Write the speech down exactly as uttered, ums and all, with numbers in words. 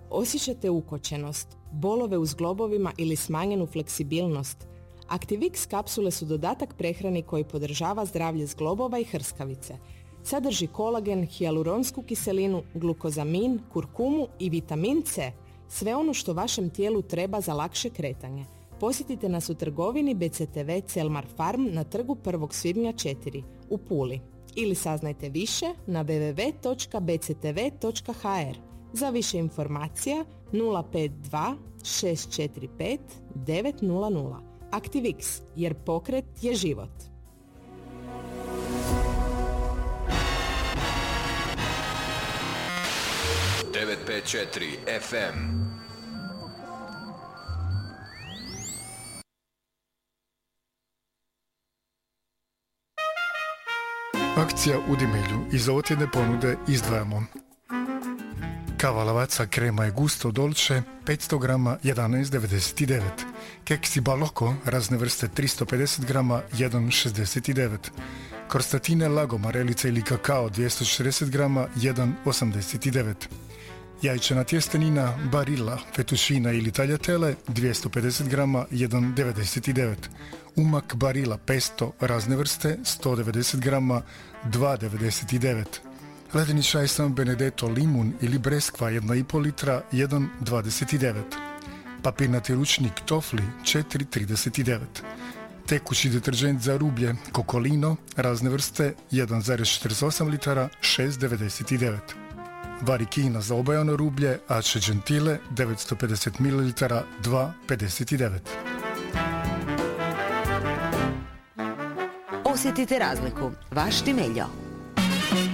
Osjećate ukočenost, bolove u zglobovima ili smanjenu fleksibilnost? Activix kapsule su dodatak prehrani koji podržava zdravlje zglobova i hrskavice. Sadrži kolagen, hijaluronsku kiselinu, glukozamin, kurkumu i vitamin C. Sve ono što vašem tijelu treba za lakše kretanje. Posjetite nas u trgovini B C T V Celmar Farm na trgu prvog svibnja četiri u Puli. Ili saznajte više na w w w točka b c t v točka h r. Za više informacija nula pet dva šest četiri pet devet nula nula. Activix, jer pokret je život. devet pet četiri F M. Akcija u Dimilju. Iz ovotjedne ponude izdvajamo kava Lavazza krema je gusto dolce petsto grama jedanaest devedeset devet. Keksi Balocco razne vrste tristo pedeset grama jedan šezdeset devet. Krostatine Lago marelica ili kakao dvjesto četrdeset grama jedan osamdeset devet. Jajčana tjestenina Barilla, fetušina ili tagliatelle dvjesto pedeset grama jedan devedeset devet. Umak Barilla pesto razne vrste sto devedeset grama dva devedeset devet. Ledeni čaj San Benedetto limun ili breskva jedna i pol litra jedan dvadeset devet. Papirnati ručnik Tofli četiri trideset devet. Tekući deterđent za rublje Kokolino razne vrste jedan zarez četrdeset osam litara šest devedeset devet. Varikina za obajano rublje Ace Gentile devetsto pedeset mililitara dva pedeset devet. Osjetite razliku. Vaš Timeljo.